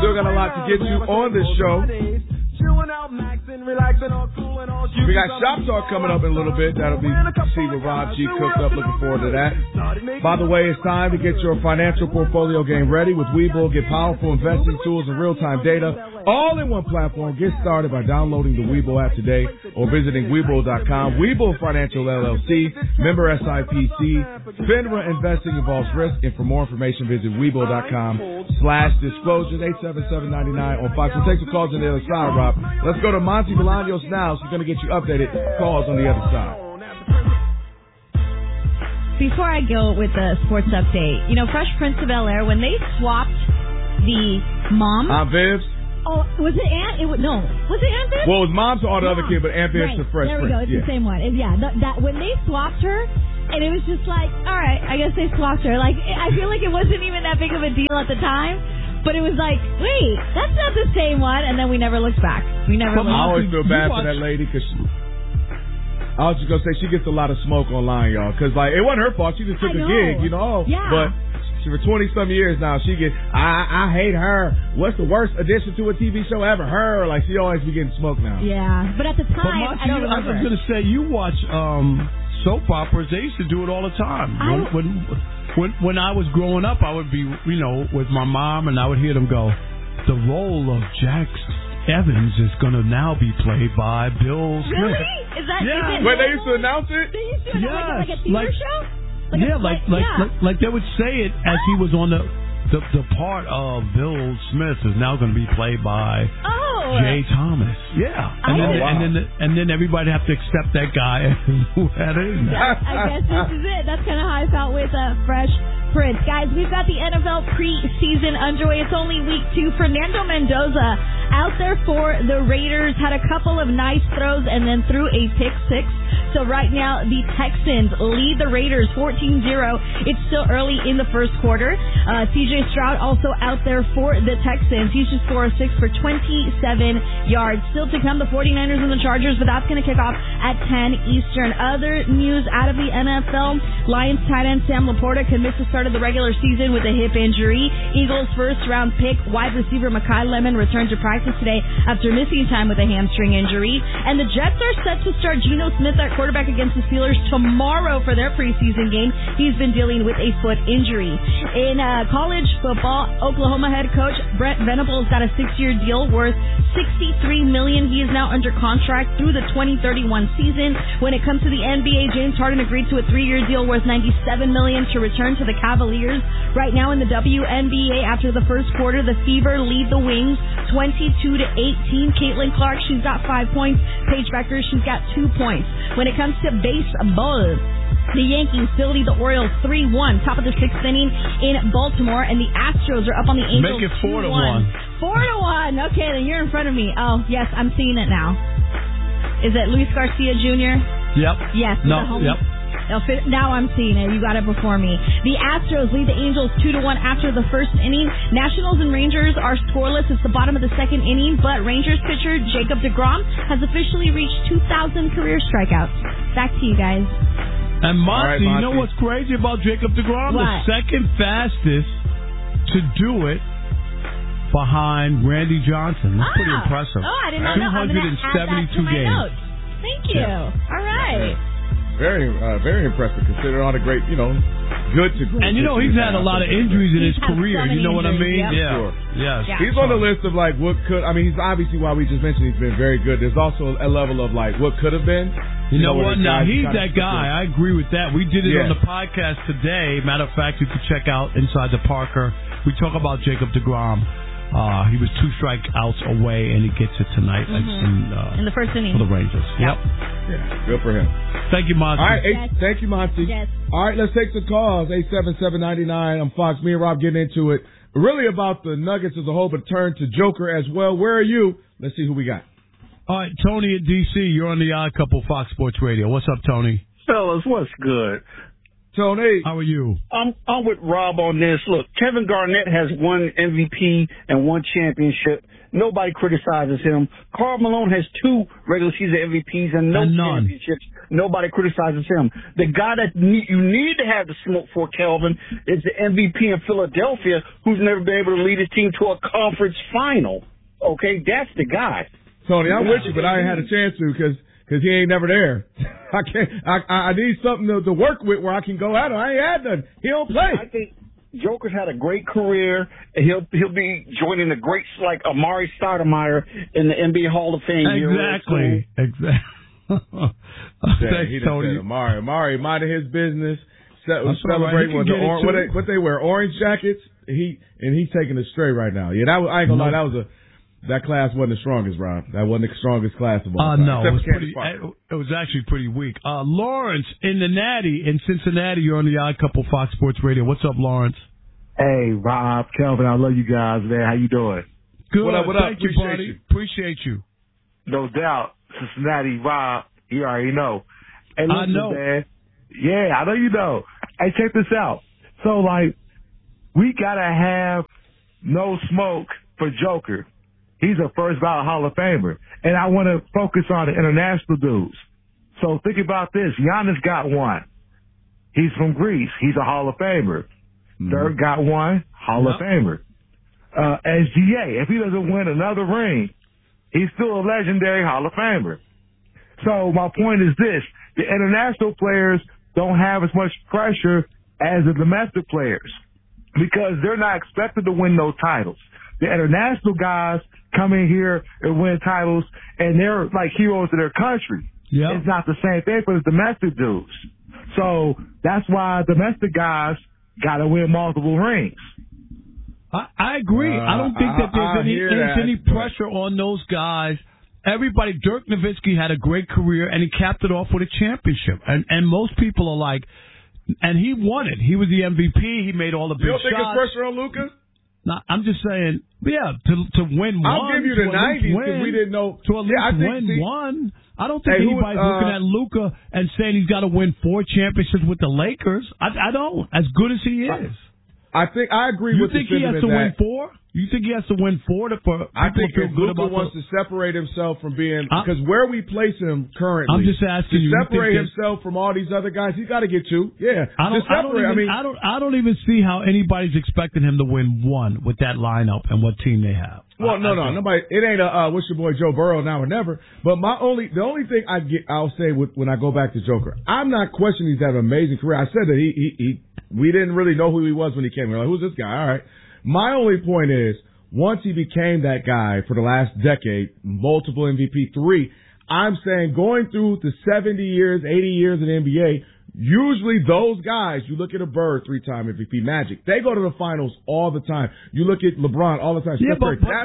still got a lot to get to on this show. We got Shop Talk coming up in a little bit. That'll be see with Rob G cooked up. Looking forward to that. By the way, it's time to get your financial portfolio game ready with Webull. Get powerful investing tools and real-time data all in one platform. Get started by downloading the Webull app today or visiting Webull.com. Webull Financial LLC, member SIPC. FINRA investing involves risk. And for more information, visit Webull.com/disclosures. 877-99 on Fox. We'll take some calls on the other side, Rob. Let's go to Monty Bolaños now. She's going to get you updated calls on the other side. Before I go with the sports update, Fresh Prince of Bel-Air, when they swapped the mom. Aunt Viv's? Oh, was it Aunt? Was it Aunt Viv? Well, it was Mom's all the other kid, but Aunt Viv's the Fresh Prince. There we go. It's the same one. That when they swapped her, and it was just like, all right, I guess they swapped her. Like, I feel like it wasn't even that big of a deal at the time. But it was like, wait, that's not the same one. And then we never looked back. I always feel bad for that lady because I was just going to say she gets a lot of smoke online, y'all. Because, it wasn't her fault. She just took a gig, Yeah. But for 20-some years now, she gets, I hate her. What's the worst addition to a TV show ever? Her. Like, she always be getting smoked now. Yeah. But at the time, I don't remember. I was going to say, you watch soap operas. They used to do it all the time. When I was growing up, I would be, with my mom, and I would hear them go, the role of Jax Evans is going to now be played by Bill Smith. Really? Is that? Yeah. Wait, they used to announce it? They used to announce like a theater show? Like they would say it as he was on the part of Bill Smith is now going to be played by Jay Thomas. Yeah. And then everybody have to accept that guy who had it. I guess this is it. That's kind of how I felt with Fresh Prince. Guys, we've got the NFL preseason underway. It's only week 2. Fernando Mendoza out there for the Raiders. Had a couple of nice throws and then threw a pick 6. So right now, the Texans lead the Raiders 14-0. It's still early in the first quarter. C.J. Stroud also out there for the Texans. He's just 4 of 6 for 27 yards. Still to come, the 49ers and the Chargers, but that's going to kick off at 10 Eastern. Other news out of the NFL, Lions tight end Sam Laporta could miss the start of the regular season with a hip injury. Eagles first-round pick wide receiver Mekhi Lemon returned to practice today after missing time with a hamstring injury. And the Jets are set to start Geno Smith at quarterback against the Steelers tomorrow for their preseason game. He's been dealing with a foot injury. In college football, Oklahoma head coach Brent Venables got a 6-year deal worth $63 million. He is now under contract through the 2031 season. When it comes to the NBA, James Harden agreed to a 3-year deal worth $97 million to return to the Cavaliers. Right now in the WNBA, after the first quarter, the Fever lead the Wings 22-18. Caitlin Clark, she's got 5 points. Paige Becker, she's got 2 points. When it comes to baseball, the Yankees still lead the Orioles 3-1, top of the 6th inning in Baltimore, and the Astros are up on the Angels. Make it 4-1. 4-1. Okay, then you're in front of me. Oh, yes, I'm seeing it now. Is it Luis Garcia Jr.? Yep. Yes. No, yep. Now I'm seeing it. You got it before me. The Astros lead the Angels 2-1 after the first inning. Nationals and Rangers are scoreless. It's the bottom of the second inning, but Rangers pitcher Jacob deGrom has officially reached 2,000 career strikeouts. Back to you guys. And Monty, you know what's crazy about Jacob deGrom? What? The second fastest to do it behind Randy Johnson. That's pretty impressive. Oh, I didn't know that. 272 games. Notes. Thank you. Yeah. All right. Very impressive considering all the great, good to great. And he's had a lot of injuries in his career. You know what I mean? Yep. Yeah. Sure. Yes. Yeah. He's on the list of what could. I mean, he's obviously why we just mentioned he's been very good. There's also a level of what could have been. You know what? Now he's that guy. I agree with that. We did it on the podcast today. Matter of fact, you can check out Inside the Parker. We talk about Jacob deGrom. He was 2 strikeouts away, and he gets it tonight in the first inning for the Rangers. Yep. Yeah, good for him. Thank you, Monty. All right, thank you, Monty. Yes. All right, let's take some calls. 877-99. I'm Fox. Me and Rob getting into it. Really about the Nuggets as a whole, but turn to Joker as well. Where are you? Let's see who we got. All right, Tony at D.C. You're on the Odd Couple Fox Sports Radio. What's up, Tony? Fellas, what's good? Tony. How are you? I'm with Rob on this. Look, Kevin Garnett has won MVP and 1 championship. Nobody criticizes him. Karl Malone has 2 regular season MVPs and no championships. nobody criticizes him. The guy that you need to have the smoke for, Kelvin, is the MVP in Philadelphia, who's never been able to lead his team to a conference final. Okay, that's the guy. Tony, I'm with you, but I ain't had a chance to because he ain't never there. I can't. I need something to work with where I can go at him. I ain't had none. He don't play. I think Joker's had a great career. He'll be joining the greats like Amari Stoudemire in the NBA Hall of Fame. Exactly. Thanks, Tony. Amari minded his business. Celebrating what they wear, orange jackets. He's taking it straight right now. Yeah, I ain't gonna lie. That class wasn't the strongest, Rob. That wasn't the strongest class of all time. No, it was actually pretty weak. Lawrence in the Natty in Cincinnati. You're on the Odd Couple Fox Sports Radio. What's up, Lawrence? Hey, Rob, Kelvin, I love you guys, man. How you doing? Good. What up? Thank you, buddy. Appreciate you. No doubt. Cincinnati, Rob, you already know. Hey, listen, I know. Man. Yeah, I know you know. Hey, check this out. So, we got to have no smoke for Joker. He's a first ballot Hall of Famer. And I want to focus on the international dudes. So think about this. Giannis got one. He's from Greece. He's a Hall of Famer. Dirk got one. Hall of Famer. SGA, if he doesn't win another ring, he's still a legendary Hall of Famer. So my point is this. The international players don't have as much pressure as the domestic players because they're not expected to win those titles. The international guys come in here and win titles, and they're like heroes of their country. Yep. It's not the same thing for the domestic dudes. So that's why domestic guys got to win multiple rings. I agree. I don't think that there's any pressure on those guys. Everybody, Dirk Nowitzki had a great career, and he capped it off with a championship. And most people are like, and he won it. He was the MVP. He made all the big shots. You don't think it's pressure on Luka? No, I'm just saying, to win one. I'll give you the 90s because we didn't know. To at least win one. I don't think anybody's looking at Luka and saying he's got to win 4 championships with the Lakers. I don't. As good as he is. I agree with the sentiment. You think he has to win 4? You think he has to win 4 for I think to feel good Luka about wants to separate himself from being because where we place him currently. I'm just asking to separate himself from all these other guys. He's got to get 2. Yeah, I don't even see how anybody's expecting him to win 1 with that lineup and what team they have. Well, nobody. It ain't what's your boy Joe Burrow now or never. But the only thing I'll say when I go back to Joker, I'm not questioning he's had an amazing career. I said that we didn't really know who he was when he came. We're like, who's this guy? All right. My only point is, once he became that guy for the last decade, multiple MVP, 3, I'm saying going through the 70 years, 80 years in the NBA, usually those guys, you look at a Bird, 3-time MVP, Magic, they go to the finals all the time. You look at LeBron all the time. Yeah,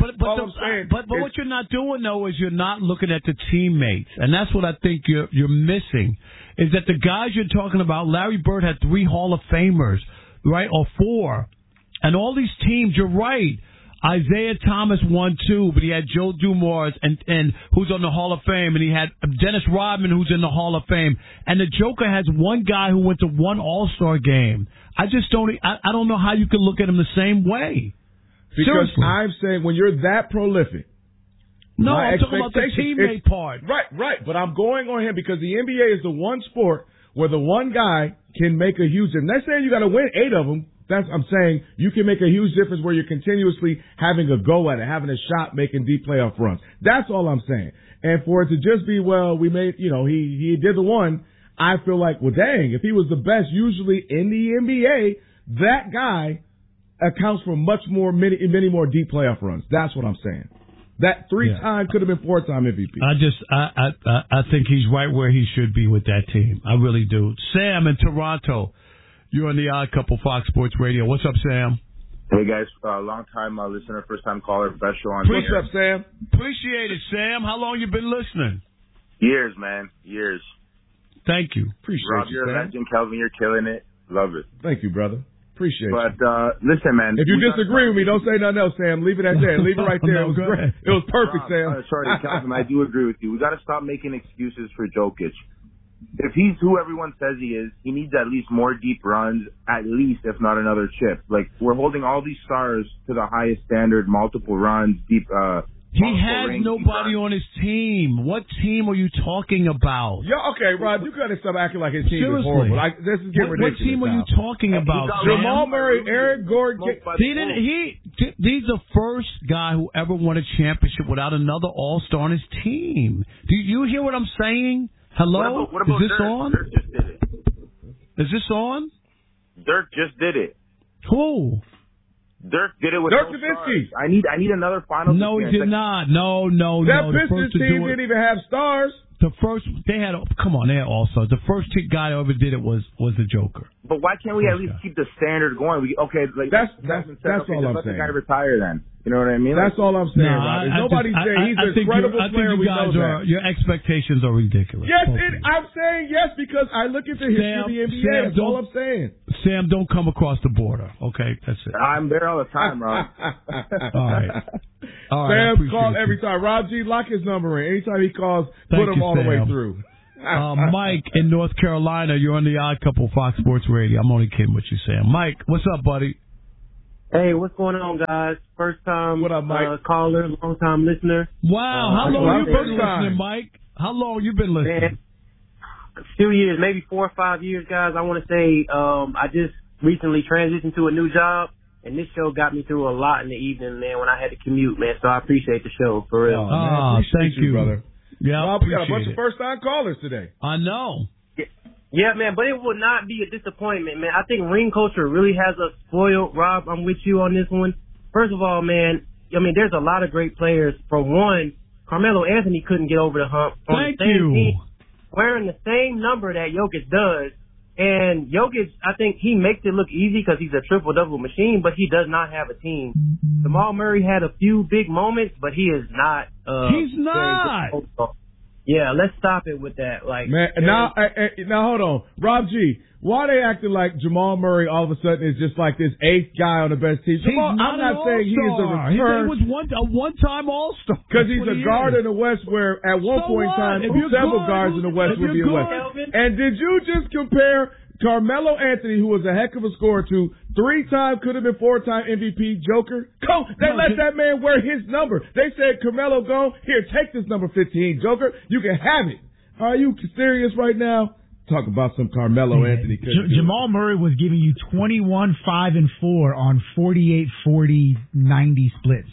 but what you're not doing, though, is you're not looking at the teammates. And that's what I think you're missing, is that the guys you're talking about, Larry Bird had 3 Hall of Famers, right, or 4. And all these teams, you're right. Isaiah Thomas won 2, but he had Joe Dumars and who's on the Hall of Fame, and he had Dennis Rodman who's in the Hall of Fame. And the Joker has one guy who went to 1 All-Star game. I don't know how you can look at him the same way. Because seriously. I'm saying when you're that prolific. No, I'm talking about the teammate part. Right. But I'm going on him because the NBA is the one sport where the one guy can make a huge difference. Not saying you got to win 8 of them. I'm saying you can make a huge difference where you're continuously having a go at it, having a shot, making deep playoff runs. That's all I'm saying. And for it to just be, we made, he did the one, I feel like, well, dang, if he was the best usually in the NBA, that guy accounts for many more deep playoff runs. That's what I'm saying. That 3-time could have been 4-time MVP. I think he's right where he should be with that team. I really do. Sam in Toronto. You're on the Odd Couple Fox Sports Radio. What's up, Sam? Hey, guys. Long time listener, first time caller. Best show on What's up, Sam? Appreciate it, Sam. How long you been listening? Years, man. Years. Thank you. Appreciate Rob, you, you're a legend. Kelvin, you're killing it. Love it. Thank you, brother. Appreciate it. But listen, man. If you disagree with me, don't say nothing else, Sam. Leave it at that. Leave it right there. It was great. It was perfect, Sam. Sorry, Kelvin. I do agree with you. We got to stop making excuses for Jokic. If he's who everyone says he is, he needs at least more deep runs, at least, if not another chip. Like, we're holding all these stars to the highest standard, multiple runs, deep He has nobody on his team. What team are you talking about? Yeah, okay, Rob, you gotta stop acting like his team is horrible. This is getting ridiculous. What team are you talking about? Jamal Murray, Eric Gordon. He's the first guy who ever won a championship without another All-Star on his team. Do you hear what I'm saying? Hello? What about is this Dirk? on? Dirk just did it. Is this on? Dirk just did it. Who? Dirk did it with Dirk no Nowitzki. stars. I need another finals. No, he did not. No. That Pistons team didn't even have stars. The first they had all-stars. The first guy that ever did it was the Joker. But why can't we at least keep the standard going? That's all I'm saying. Let the guy retire then. You know what I mean? That's all I'm saying, Rob. Nobody's saying he's an incredible player. We know that. Your expectations are ridiculous. Yes, I'm saying yes because I look at the history of the NBA. That's all I'm saying. Sam, don't come across the border. Okay, that's it. I'm there all the time, Rob. All right. Sam calls every time. Rob G, lock his number in. Anytime he calls, put him all the way through. Mike in North Carolina, you're on the Odd Couple Fox Sports Radio. I'm only kidding with you, Sam. Mike, what's up, buddy? Hey, what's going on, guys? First time what up, Mike? Caller, long time listener. Wow, how long you been listening, Mike? How long you been listening? A few years, maybe 4 or 5 years, guys. I want to say I just recently transitioned to a new job, and this show got me through a lot in the evening, man, when I had to commute, man. So I appreciate the show, for real. Thank you, brother. Yeah, Rob, we got a bunch of first-time callers today. I know. Yeah, man, but it would not be a disappointment, man. I think ring culture really has us spoiled. Rob, I'm with you on this one. First of all, man, I mean, there's a lot of great players. For one, Carmelo Anthony couldn't get over the hump. Thank you. Team, wearing the same number that Jokic does. And Jokic, I think he makes it look easy because he's a triple-double machine, but he does not have a team. Jamal Murray had a few big moments, but he is not. He's not. Yeah, let's stop it with that. Like, man, now hold on, Rob G. Why they acting like Jamal Murray all of a sudden is just like this eighth guy on the best team? I'm not saying he is a return. He was a one-time All-Star. Because he's a guard in the West where at one point in time several guards in the West would be in the West. And did you just compare Carmelo Anthony, who was a heck of a scorer, to 3-time, could have been 4-time MVP Joker? Let that man wear his number. They said, Carmelo, go, here, take this number 15, Joker. You can have it. Are you serious right now? Talk about some Carmelo Anthony. Jamal Murray was giving you 21, 5, and 4 on 48, 40, 90 splits.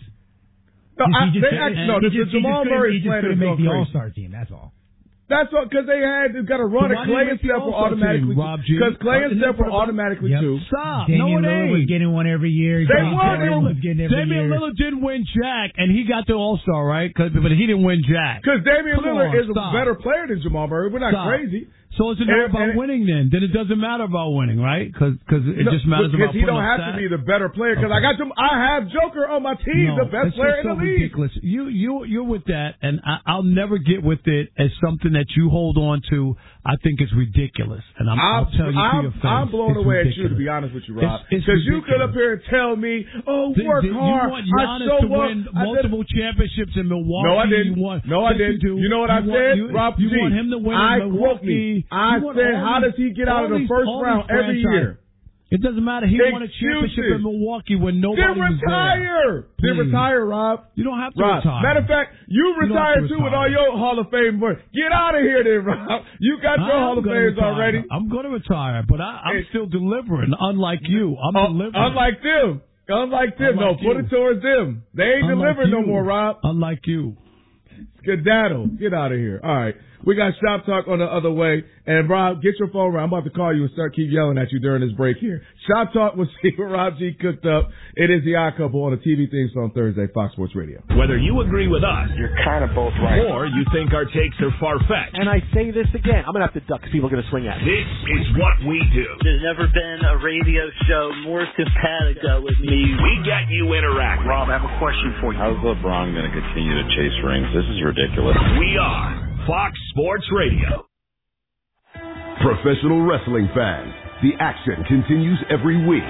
Jamal Murray couldn't make the All-Star team, that's all. That's all because they got to run it. Clay and Steph were automatically because Clay and Steph were automatically two. Stop. Damian Lillard was getting one every year. Damian Lillard didn't win Jack, and he got the All-Star, right? But he didn't win Jack. Because Damian Lillard is a better player than Jamal Murray. We're not crazy. So it's not about winning then. Then it doesn't matter about winning, right? Because it just matters about putting up stats. Because he don't have to be the better player. Because I have Joker on my team, the best player in the league. Ridiculous. You're with that, and I'll never get with it as something that you hold on to. I think it's ridiculous, and I'll tell you to your face. I'm blown away at you, to be honest with you, Rob. Because you could up here and tell me, work hard. You want Giannis to win multiple championships in Milwaukee. No, I didn't. You know what I said, Rob G? You want him to win in Milwaukee. I said, how does he get out of the first round every year? It doesn't matter. He won a championship in Milwaukee when nobody was there. Then retire, Rob. You don't have to retire. Matter of fact, you retire too with all your Hall of Fame work. Get out of here then, Rob. You got your Hall of Fames already. I'm going to retire, but I'm still delivering, unlike you. I'm delivering. Unlike them. No, put it towards them. They ain't delivering no more, Rob. Unlike you. Skedaddle. Get out of here. All right. We got Shop Talk on the other way. And, Rob, get your phone around. I'm about to call you and keep yelling at you during this break here. Shop Talk with Rob G. cooked up. It is the Odd Couple on the TV theme song Thursday, Fox Sports Radio. Whether you agree with us, you're kind of both right, or you think our takes are far-fetched. And I say this again, I'm going to have to duck because people are going to swing at me. This is what we do. There's never been a radio show more simpatico with me. We get you interacting. Rob, I have a question for you. How's LeBron going to continue to chase rings? This is ridiculous. We are Fox Sports Radio. Professional wrestling fans, the action continues every week.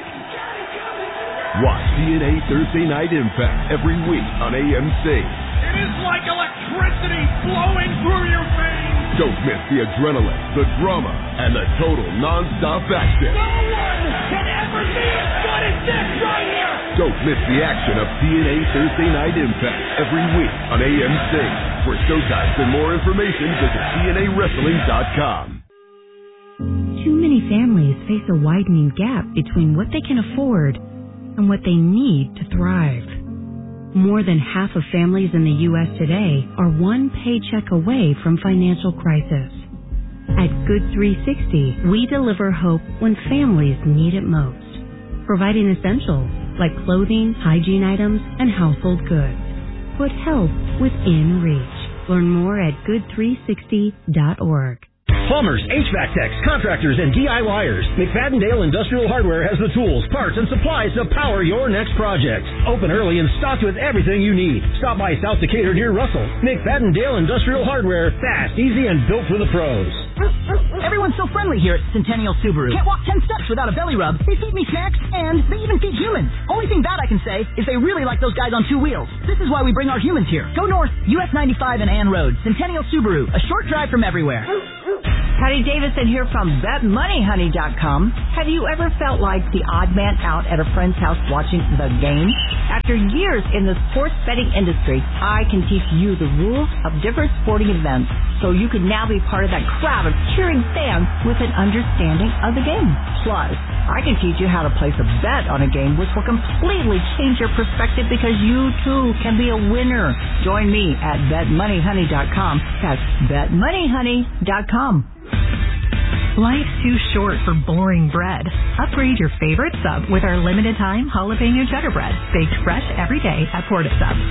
Watch TNA Thursday Night Impact every week on AMC. It is like electricity flowing through your veins. Don't miss the adrenaline, the drama, and the total non-stop action. No one can ever be as good as this right here. Don't miss the action of TNA Thursday Night Impact every week on AMC. For showtimes and more information, visit TNAWrestling.com. Too many families face a widening gap between what they can afford and what they need to thrive. More than half of families in the U.S. today are one paycheck away from financial crisis. At Good 360, we deliver hope when families need it most, providing essentials like clothing, hygiene items, and household goods. Put help within reach. Learn more at good360.org. Plumbers, HVAC techs, contractors, and DIYers. McFadden-Dale Industrial Hardware has the tools, parts, and supplies to power your next project. Open early and stocked with everything you need. Stop by South Decatur near Russell. McFadden-Dale Industrial Hardware. Fast, easy, and built for the pros. Everyone's so friendly here at Centennial Subaru. Can't walk 10 steps without a belly rub. They feed me snacks, and they even feed humans. Only thing bad I can say is they really like those guys on two wheels. This is why we bring our humans here. Go north, US 95 and Ann Road. Centennial Subaru, a short drive from everywhere. Patty Davison here from BetMoneyHoney.com. Have you ever felt like the odd man out at a friend's house watching the game? After years in the sports betting industry, I can teach you the rules of different sporting events so you can now be part of that crowd of cheering fans with an understanding of the game. Plus, I can teach you how to place a bet on a game which will completely change your perspective because you too can be a winner. Join me at BetMoneyHoney.com. That's BetMoneyHoney.com. Life's too short for boring bread. Upgrade your favorite sub with our limited time jalapeno cheddar bread, baked fresh every day at Portisub.